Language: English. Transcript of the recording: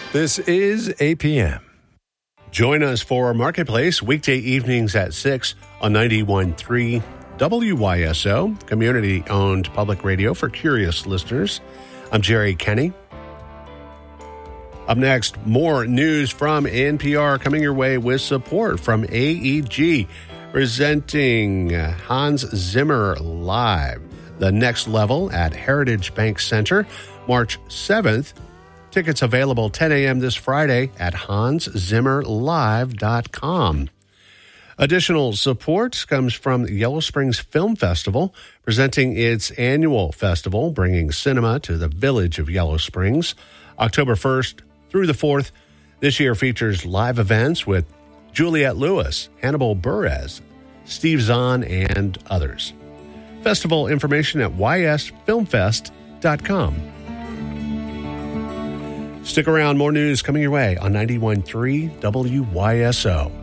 This is APM. Join us for Marketplace weekday evenings at 6 on 91.3 WYSO, community-owned public radio for curious listeners. I'm Jerry Kenny. Up next, more news from NPR coming your way with support from AEG, presenting Hans Zimmer Live, the next level at Heritage Bank Center, March 7th. Tickets available 10 a.m. this Friday at hanszimmerlive.com. Additional support comes from Yellow Springs Film Festival, presenting its annual festival, bringing cinema to the village of Yellow Springs. October 1st through the 4th, this year features live events with Juliette Lewis, Hannibal Buress, Steve Zahn, and others. Festival information at ysfilmfest.com. Stick around, more news coming your way on 91.3 WYSO.